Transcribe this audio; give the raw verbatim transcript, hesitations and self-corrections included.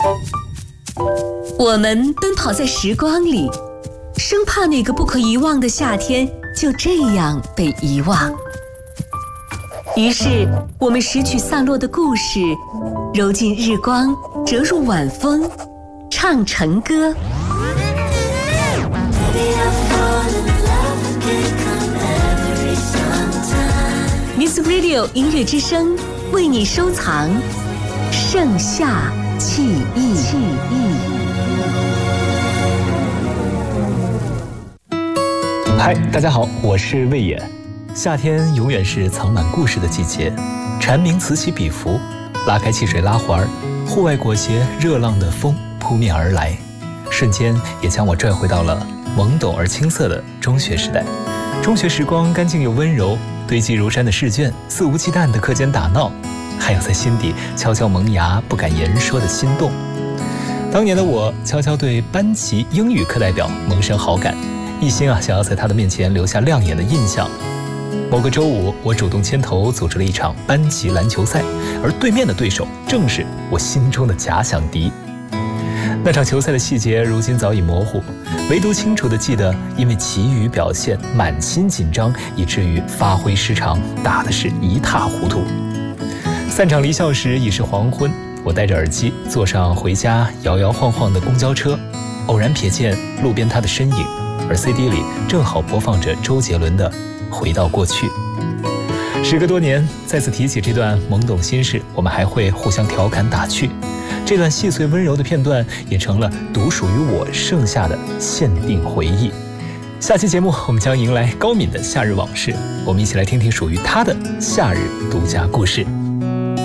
我们奔跑在时光里，生怕那个不可遗忘的夏天就这样被遗忘。于是我们拾取散落的故事，揉进日光，折入晚风，唱成歌。Music Radio 音乐之声为你收藏盛夏记忆。记忆。 嗨，大家好，我是魏野。夏天永远是藏满故事的季节，蝉鸣此起彼伏，拉开汽水拉环，户外裹挟热浪的风扑面而来，瞬间也将我拽回到了懵懂而青涩的中学时代。中学时光干净又温柔，堆积如山的试卷，肆无忌惮的课间打闹，还有在心底悄悄萌芽不敢言说的心动。当年的我悄悄对班级英语课代表萌生好感，一心啊想要在他的面前留下亮眼的印象。某个周五，我主动牵头组织了一场班级篮球赛，而对面的对手正是我心中的假想敌。那场球赛的细节如今早已模糊，唯独清楚地记得，因为急于表现，满心紧张，以至于发挥失常，打的是一塌糊涂。散场离校时已是黄昏，我戴着耳机坐上回家摇摇晃晃的公交车，偶然瞥见路边他的身影，而 C D 里正好播放着周杰伦的《回到过去》。时隔多年，再次提起这段懵懂心事，我们还会互相调侃打趣。这段细碎温柔的片段也成了独属于我剩下的限定回忆。下期节目我们将迎来高敏的夏日往事，我们一起来听听属于他的夏日独家故事。